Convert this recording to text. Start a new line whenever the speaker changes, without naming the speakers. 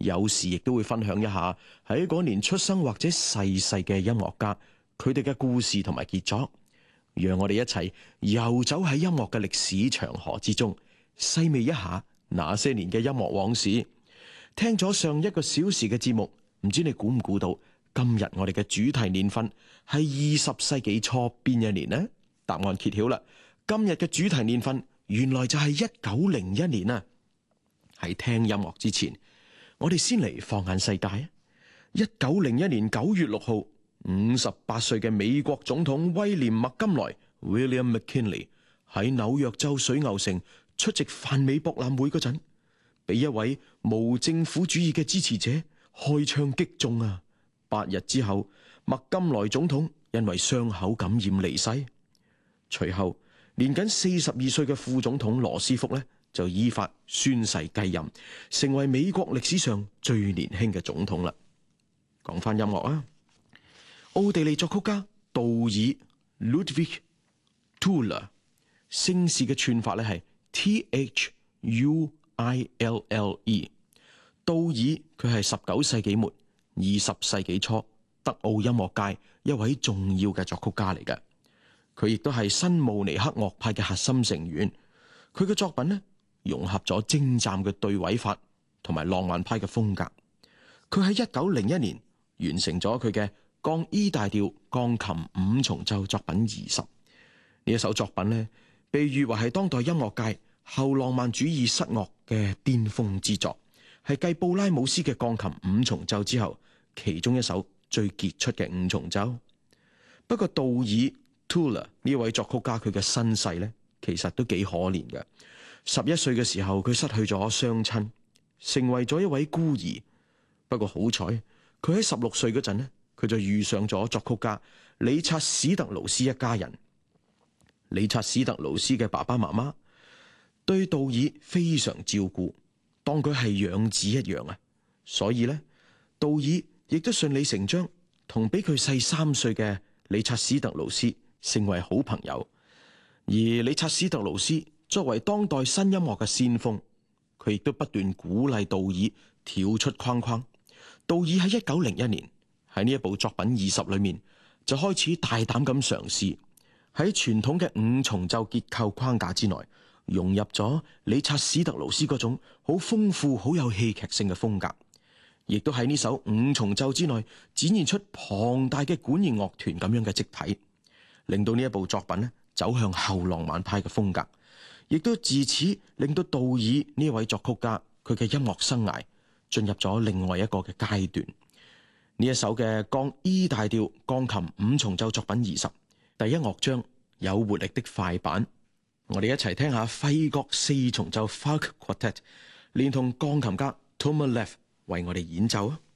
有時亦都會分享一下喺嗰年出生或者逝世嘅音樂家，佢哋嘅故事同埋傑作。讓我哋一齊遊走喺音樂嘅歷史長河之中，細味一下那些年嘅音樂往事。聽咗上1個小時嘅節目，唔知你估唔估到今日我哋嘅主題年份係20世紀初邊一年呢？答案揭曉啦！今日嘅主題年份原來就係1901年啊！喺聽音樂之前，我哋先嚟放眼世界。1901年9月6號，58歲嘅美國總統威廉麥金萊 （William McKinley） 喺紐約州水牛城出席泛美博覽會嗰陣，俾一位無政府主義嘅支持者開槍擊中啊！8日之後，麥金萊總統因為傷口感染離世。隨後，年僅42歲嘅副總統羅斯福呢，就依法宣誓繼任，成為美國歷史上最年輕嘅總統啦。講翻音樂啊，奧地利作曲家杜爾 Ludwig Tüller， 姓氏嘅串法咧係 Thuille。杜爾佢係19世紀末20世紀初德奧音樂界一位重要嘅作曲家嚟嘅，佢亦都係新慕尼黑樂派嘅核心成員。佢嘅作品呢，融合咗精湛嘅對位法同埋浪漫派嘅風格。佢喺1901年完成咗佢嘅降 E 大調鋼琴5重奏作品20。呢一首作品呢，被譽為係當代音樂界後浪漫主義室樂嘅巔峰之作，係繼布拉姆斯嘅鋼琴5重奏之後，其中一首最傑出嘅5重奏。不過杜爾 Tüller 呢位作曲家，佢嘅身世呢，其實都幾可憐嘅。11歲嘅時候，佢失去咗雙親，成為咗一位孤兒。不過好彩，佢喺16歲嗰陣呢，佢就遇上咗作曲家理察史特勞斯一家人。理察史特勞斯嘅爸爸媽媽對杜爾非常照顧，當佢係養子一樣啊。所以呢，杜爾亦都順理成章同比佢細3歲嘅理察史特勞斯成為好朋友。而理察史特勞斯作為當代新音樂嘅先鋒，佢亦都不斷鼓勵杜爾跳出框框。杜爾喺1901年喺呢一部作品20裏面就開始大膽咁嘗試喺傳統嘅5重奏結構框架之內，融入咗理察史特勞斯嗰種好豐富、好有戲劇性嘅風格，亦都喺呢首5重奏之內展現出龐大嘅管弦樂團咁樣嘅積體，令到呢一部作品走向後浪漫派嘅風格，亦都自此令到杜爾呢位作曲家佢嘅音樂生涯進入咗另外一個嘅階段。呢一首嘅降 E 大調鋼琴5重奏作品20，第一樂章有活力的快板，我哋一齊聽下費角4重奏 Falk Quartet， 連同鋼琴家 Tomer Lev 為我哋演奏啊！